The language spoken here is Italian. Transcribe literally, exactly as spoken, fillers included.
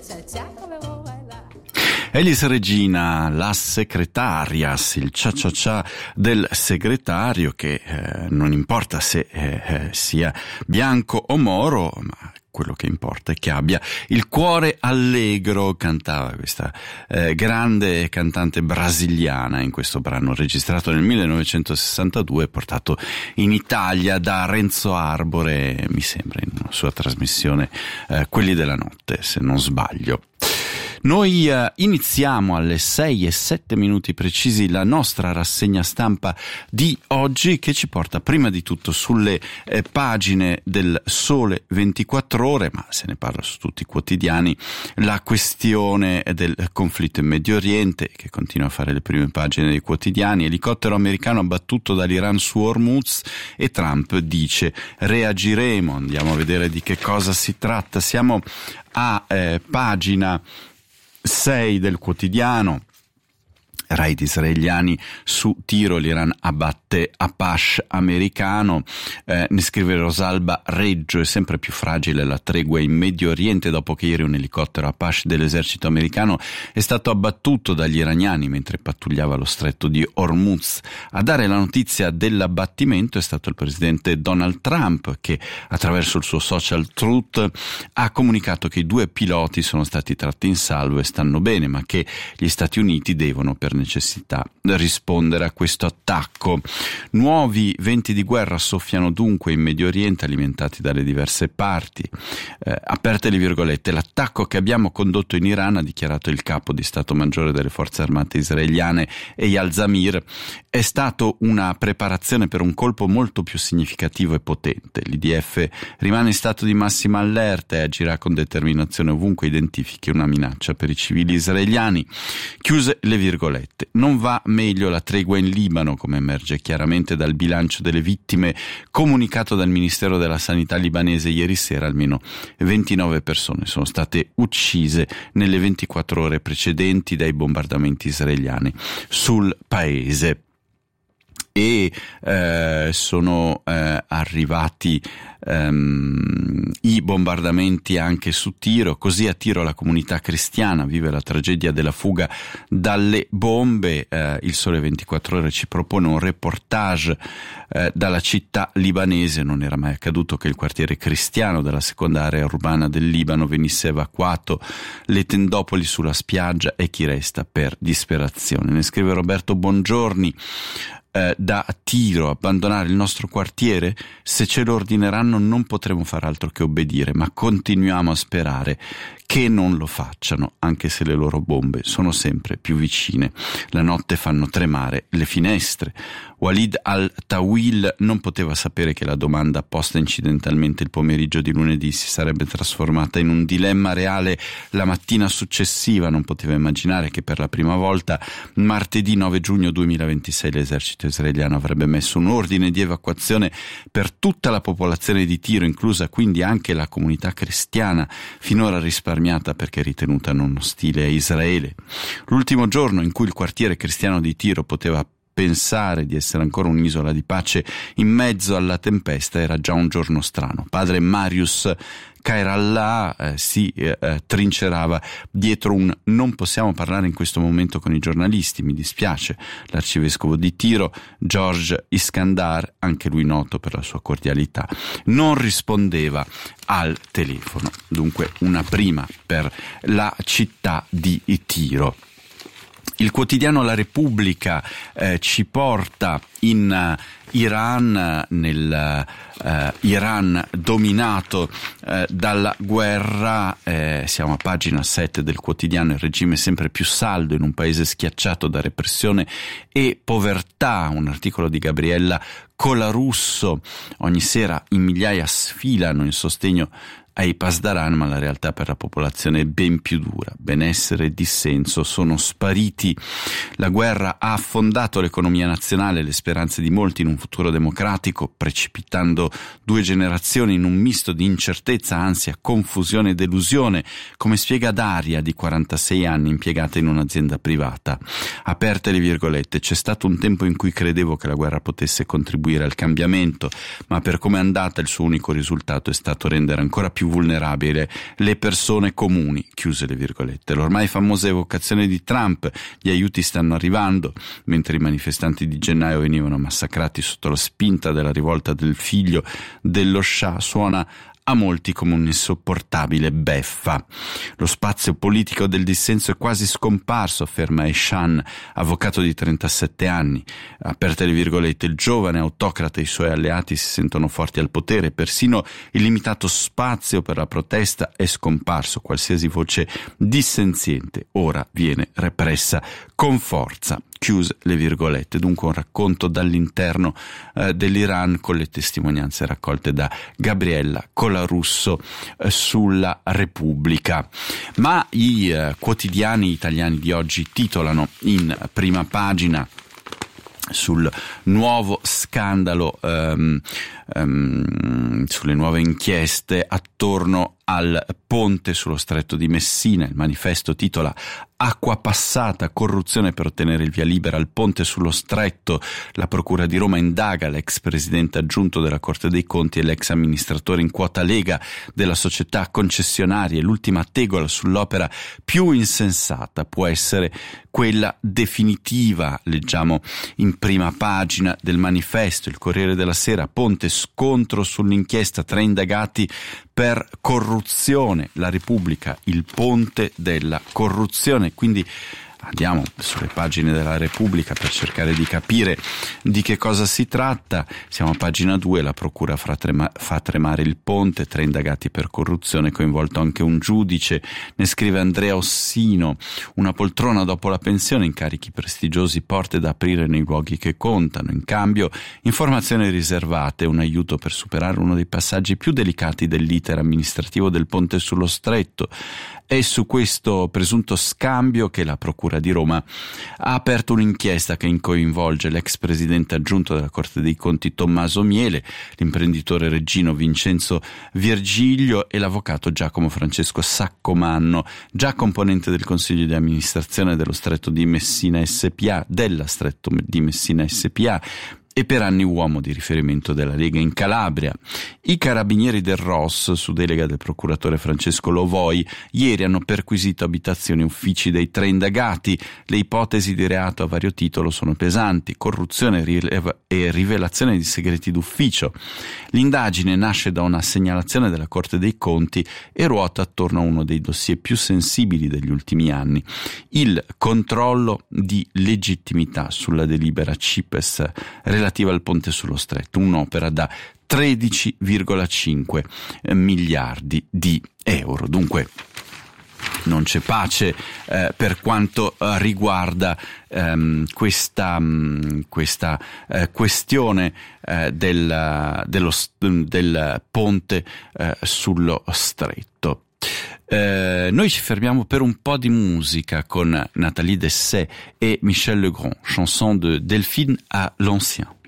Elis Regina, la secretarias, il cia cia cia del segretario che eh, non importa se eh, sia bianco o moro, ma quello che importa è che abbia il cuore allegro, cantava questa eh, grande cantante brasiliana in questo brano registrato nel millenovecentosessantadue, portato in Italia da Renzo Arbore, mi sembra, in una sua trasmissione eh, Quelli della notte, se non sbaglio. Noi eh, iniziamo alle sei e sette minuti precisi la nostra rassegna stampa di oggi, che ci porta prima di tutto sulle eh, pagine del Sole ventiquattro Ore, ma se ne parla su tutti i quotidiani, la questione del conflitto in Medio Oriente, che continua a fare le prime pagine dei quotidiani. Elicottero americano abbattuto dall'Iran su Hormuz e Trump dice reagiremo. Andiamo a vedere di che cosa si tratta. Siamo a eh, pagina sei del quotidiano. Raid israeliani su Tiro, l'Iran abbatte Apache americano. Eh, ne scrive Rosalba Reggio, è sempre più fragile la tregua in Medio Oriente dopo che ieri un elicottero Apache dell'esercito americano è stato abbattuto dagli iraniani mentre pattugliava lo stretto di Hormuz. A dare la notizia dell'abbattimento è stato il presidente Donald Trump, che attraverso il suo social Truth ha comunicato che i due piloti sono stati tratti in salvo e stanno bene, ma che gli Stati Uniti devono per necessità rispondere a questo attacco. Nuovi venti di guerra soffiano dunque in Medio Oriente, alimentati dalle diverse parti. Eh, aperte le virgolette, l'attacco che abbiamo condotto in Iran, ha dichiarato il capo di Stato Maggiore delle Forze Armate israeliane Eyal Zamir, è stato una preparazione per un colpo molto più significativo e potente. L'I D F rimane in stato di massima allerta e agirà con determinazione ovunque identifichi una minaccia per i civili israeliani. Chiuse le virgolette. Non va meglio la tregua in Libano, come emerge chiaramente dal bilancio delle vittime comunicato dal Ministero della Sanità libanese ieri sera. Almeno ventinove persone sono state uccise nelle ventiquattro ore precedenti dai bombardamenti israeliani sul paese. E eh, sono eh, arrivati ehm, i bombardamenti anche su Tiro. Così a Tiro la comunità cristiana vive la tragedia della fuga dalle bombe. Eh, il Sole ventiquattro Ore ci propone un reportage eh, dalla città libanese. Non era mai accaduto che il quartiere cristiano della seconda area urbana del Libano venisse evacuato, le tendopoli sulla spiaggia e chi resta per disperazione. Ne scrive Roberto Bongiorni. Eh, da Tiro, abbandonare il nostro quartiere? Se ce lo ordineranno non potremo far altro che obbedire, ma continuiamo a sperare che non lo facciano, anche se le loro bombe sono sempre più vicine. La notte fanno tremare le finestre. Walid al-Tawil non poteva sapere che la domanda posta incidentalmente il pomeriggio di lunedì si sarebbe trasformata in un dilemma reale la mattina successiva. Non poteva immaginare che per la prima volta martedì nove giugno duemilaventisei l'esercito israeliano avrebbe messo un ordine di evacuazione per tutta la popolazione di Tiro, inclusa quindi anche la comunità cristiana, finora risparmiata perché ritenuta non ostile a Israele. L'ultimo giorno in cui il quartiere cristiano di Tiro poteva pensare di essere ancora un'isola di pace in mezzo alla tempesta era già un giorno strano. Padre Marius Khairallah eh, si eh, trincerava dietro un non possiamo parlare in questo momento con i giornalisti, mi dispiace. L'arcivescovo di Tiro, George Iskandar, anche lui noto per la sua cordialità, non rispondeva al telefono. Dunque una prima per la città di Tiro. Il quotidiano La Repubblica eh, ci porta in uh, Iran, nel uh, Iran dominato uh, dalla guerra. Eh, siamo a pagina sette del quotidiano. Il regime sempre più saldo in un paese schiacciato da repressione e povertà. Un articolo di Gabriella Colarusso. Ogni sera in migliaia sfilano in sostegno ai Pasdaran, ma la realtà per la popolazione è ben più dura. Benessere e dissenso sono spariti. La guerra ha affondato l'economia nazionale e le speranze di molti in un futuro democratico, precipitando due generazioni in un misto di incertezza, ansia, confusione e delusione, come spiega Daria, di quarantasei anni, impiegata in un'azienda privata. Aperte le virgolette, c'è stato un tempo in cui credevo che la guerra potesse contribuire al cambiamento, ma per come è andata il suo unico risultato è stato rendere ancora più più vulnerabili, le persone comuni, chiuse le virgolette. L'ormai famosa evocazione di Trump, gli aiuti stanno arrivando, mentre i manifestanti di gennaio venivano massacrati sotto la spinta della rivolta del figlio dello Shah, suona a molti come un'insopportabile beffa. Lo spazio politico del dissenso è quasi scomparso, afferma Eshan, avvocato di trentasette anni. Aperte le virgolette, il giovane autocrata e i suoi alleati si sentono forti al potere, persino il limitato spazio per la protesta è scomparso, qualsiasi voce dissenziente ora viene repressa con forza. Chiuse le virgolette. Dunque un racconto dall'interno eh, dell'Iran con le testimonianze raccolte da Gabriella Colarusso eh, sulla Repubblica. Ma i eh, quotidiani italiani di oggi titolano in prima pagina sul nuovo scandalo, um, um, sulle nuove inchieste attorno al ponte sullo Stretto di Messina. Il manifesto titola Acqua passata, corruzione per ottenere il via libera al ponte sullo Stretto. La Procura di Roma indaga l'ex presidente aggiunto della Corte dei Conti e l'ex amministratore in quota Lega della società concessionaria. L'ultima tegola sull'opera più insensata può essere quella definitiva. Leggiamo in prima pagina del manifesto. Il Corriere della Sera, ponte, scontro sull'inchiesta, tre indagati per corruzione. La Repubblica, il ponte della corruzione. Quindi andiamo sulle pagine della Repubblica per cercare di capire di che cosa si tratta. Siamo a pagina due, la procura fa, trema, fa tremare il ponte, tre indagati per corruzione, coinvolto anche un giudice. Ne scrive Andrea Ossino, una poltrona dopo la pensione, incarichi prestigiosi, porte da aprire nei luoghi che contano. In cambio, informazioni riservate, un aiuto per superare uno dei passaggi più delicati dell'iter amministrativo del ponte sullo Stretto. È su questo presunto scambio che la Procura di Roma ha aperto un'inchiesta che coinvolge l'ex presidente aggiunto della Corte dei Conti Tommaso Miele, l'imprenditore reggino Vincenzo Virgilio e l'avvocato Giacomo Francesco Saccomanno, già componente del Consiglio di amministrazione dello Stretto di Messina S P A, della Stretto di Messina S P A, e per anni uomo di riferimento della Lega in Calabria. I carabinieri del R O S, su delega del procuratore Francesco Lovoi, ieri hanno perquisito abitazioni e uffici dei tre indagati. Le ipotesi di reato a vario titolo sono pesanti: corruzione e rivelazione di segreti d'ufficio. L'indagine nasce da una segnalazione della Corte dei Conti e ruota attorno a uno dei dossier più sensibili degli ultimi anni: il controllo di legittimità sulla delibera C I P E S relativa al ponte sullo Stretto, un'opera da tredici virgola cinque miliardi di euro. Dunque non c'è pace eh, per quanto eh, riguarda ehm, questa, mh, questa eh, questione eh, del, dello, del ponte eh, sullo Stretto. Eh, noi ci fermiamo per un po' di musica con Nathalie Dessay e Michel Legrand, chanson de Delphine à l'ancien.